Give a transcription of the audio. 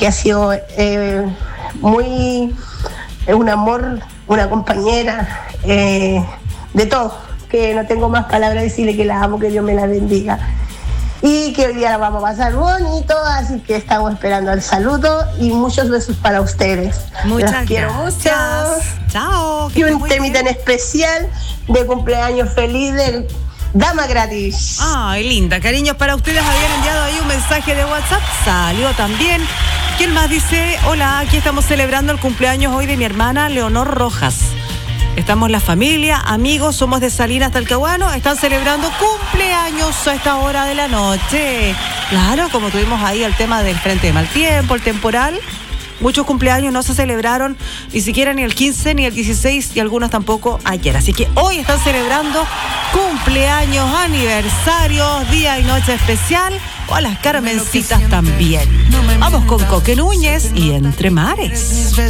que ha sido muy un amor, una compañera, de todo, que no tengo más palabras, decirle que la amo, que Dios me la bendiga. Y que hoy día la vamos a pasar bonito, así que estamos esperando el saludo y muchos besos para ustedes. Muchas quiero mucho. Chao. Y un temita en especial de cumpleaños feliz del Dama Gratis. Ay, linda. Cariños para ustedes. Habían enviado ahí un mensaje de WhatsApp. Salió también. ¿Quién más dice? Hola, aquí estamos celebrando el cumpleaños hoy de mi hermana Leonor Rojas. Estamos la familia, amigos, somos de Salinas, Talcahuano, están celebrando cumpleaños a esta hora de la noche. Claro, como tuvimos ahí el tema del frente de mal tiempo, el temporal, muchos cumpleaños no se celebraron ni siquiera ni el 15 ni el 16 y algunos tampoco ayer. Así que hoy están celebrando cumpleaños, aniversarios, día y noche especial, o las Carmencitas también. Vamos con Coque Núñez y Entre Mares.